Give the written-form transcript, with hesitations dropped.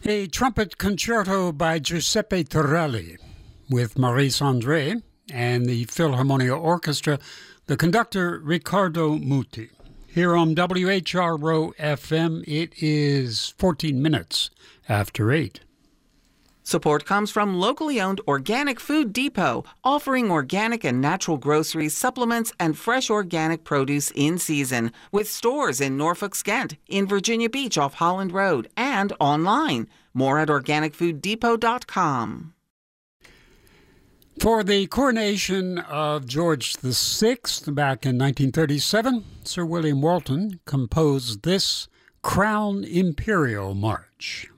A trumpet concerto by Giuseppe Torelli with Maurice Andre and the Philharmonia Orchestra, the conductor Riccardo Muti. Here on WHRO FM, it is 14 minutes after 8. Support comes from locally owned Organic Food Depot, offering organic and natural groceries, supplements, and fresh organic produce in season, with stores in Norfolk, Skent, in Virginia Beach off Holland Road, and online. More at organicfooddepot.com. For the coronation of George VI back in 1937, Sir William Walton composed this Crown Imperial March.